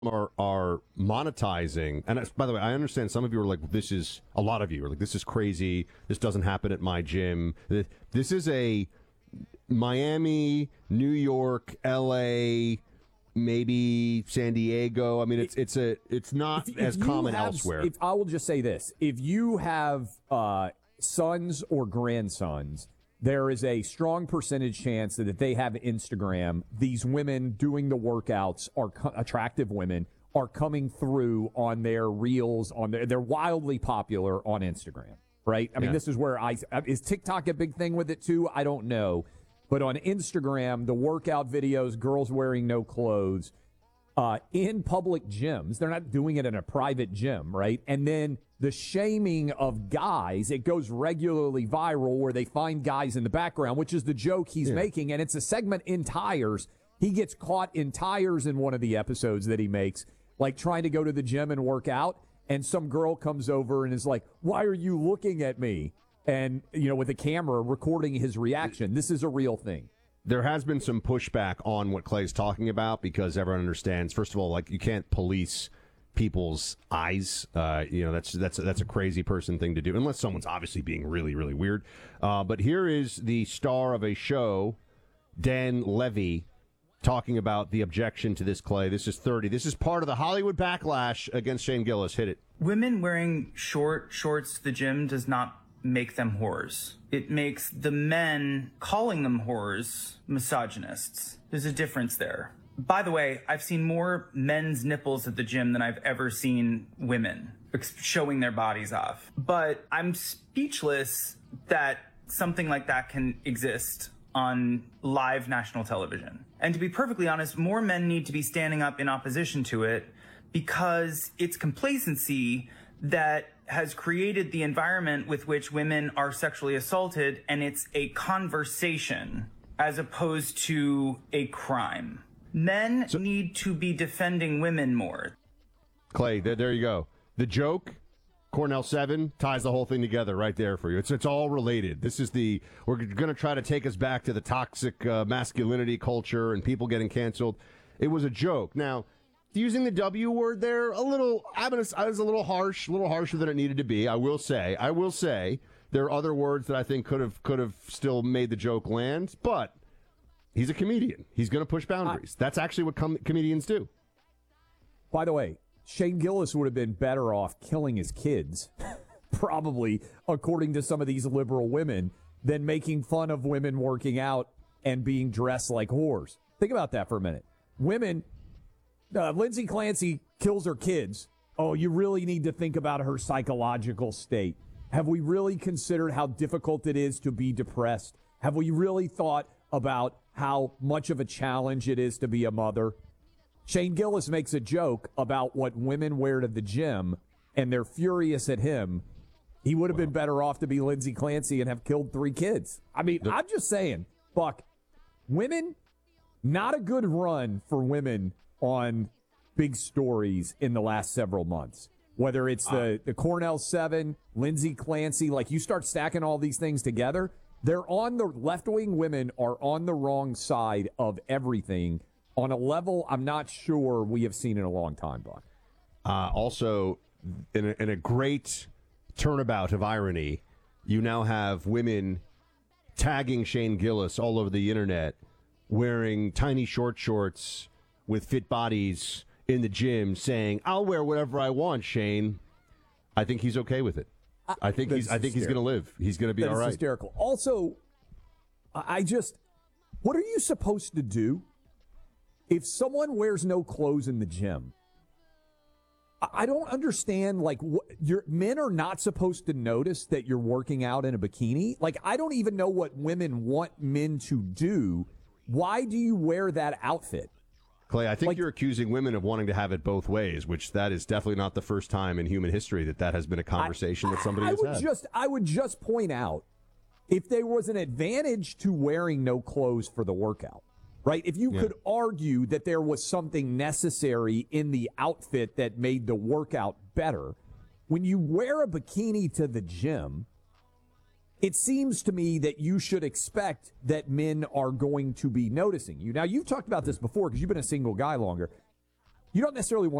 are monetizing, and by the way, I understand some of you are like, a lot of you are like, this is crazy, this doesn't happen at my gym. This is a Miami, New York, LA, maybe San Diego. I mean, it's not as common elsewhere. I will just say this. If you have sons or grandsons, there is a strong percentage chance that if they have Instagram, these women doing the workouts attractive women are coming through on their reels. They're wildly popular on Instagram, right? I mean, this is where is TikTok a big thing with it too? I don't know. But on Instagram, the workout videos, girls wearing no clothes, in public gyms, they're not doing it in a private gym, right? And then the shaming of guys, it goes regularly viral where they find guys in the background, which is the joke he's making. And it's a segment in Tires. He gets caught in Tires in one of the episodes that he makes, like trying to go to the gym and work out. And some girl comes over and is like, why are you looking at me? And, with a camera recording his reaction. This is a real thing. There has been some pushback on what Clay's talking about because everyone understands, first of all, like you can't police people's eyes. That's a crazy person thing to do, unless someone's obviously being really, really weird. But here is the star of a show, Dan Levy, talking about the objection to this, Clay. This is 30. This is part of the Hollywood backlash against Shane Gillis. Hit it. Women wearing shorts to the gym does not make them whores. It makes the men calling them whores misogynists. There's a difference there. By the way, I've seen more men's nipples at the gym than I've ever seen women showing their bodies off. But I'm speechless that something like that can exist on live national television. And to be perfectly honest, more men need to be standing up in opposition to it because it's complacency that has created the environment with which women are sexually assaulted, and it's a conversation as opposed to a crime. Men need to be defending women more. Clay, there you go. The joke, Cornell 7, ties the whole thing together right there for you. It's all related. We're going to try to take us back to the toxic masculinity culture and people getting canceled. It was a joke. Now, using the W word there, I was a little harsh, a little harsher than it needed to be. I will say there are other words that I think could have still made the joke land, but he's a comedian. He's going to push boundaries. That's actually what comedians do. By the way, Shane Gillis would have been better off killing his kids, probably, according to some of these liberal women, than making fun of women working out and being dressed like whores. Think about that for a minute. Women... Lindsay Clancy kills her kids. Oh, you really need to think about her psychological state. Have we really considered how difficult it is to be depressed? Have we really thought about how much of a challenge it is to be a mother? Shane Gillis makes a joke about what women wear to the gym, and they're furious at him. He would have been better off to be Lindsay Clancy and have killed 3 kids. I mean, I'm just saying, Buck, women, not a good run for women on big stories in the last several months. Whether it's the Cornell 7, Lindsay Clancy, like you start stacking all these things together, they're on the left-wing women are on the wrong side of everything on a level I'm not sure we have seen in a long time, Buck. Also, in a great turnabout of irony, you now have women tagging Shane Gillis all over the internet wearing tiny shorts with fit bodies in the gym saying, I'll wear whatever I want, Shane. I think he's okay with it. I think he's going to live. He's going to be all right. Hysterical. Also, what are you supposed to do if someone wears no clothes in the gym? I don't understand, men are not supposed to notice that you're working out in a bikini. Like, I don't even know what women want men to do. Why do you wear that outfit? Clay, I think you're accusing women of wanting to have it both ways, which that is definitely not the first time in human history that has been a conversation that somebody has had. I would just point out, if there was an advantage to wearing no clothes for the workout, right? If you could argue that there was something necessary in the outfit that made the workout better, when you wear a bikini to the gym, it seems to me that you should expect that men are going to be noticing you. Now, you've talked about this before because you've been a single guy longer. You don't necessarily want